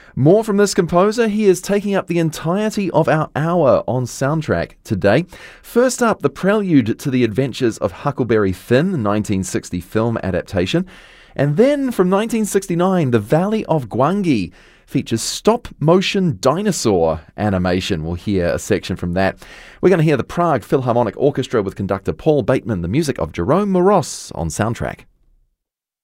More from this composer. He is taking up the entirety of our hour on Soundtrack today. First up, the prelude to the adventures of Huckleberry Finn, 1960 film adaptation. And then from 1969, The Valley of Gwangi features stop-motion dinosaur animation. We'll hear a section from that. We're going to hear the Prague Philharmonic Orchestra with conductor Paul Bateman, the music of Jerome Moross on Soundtrack.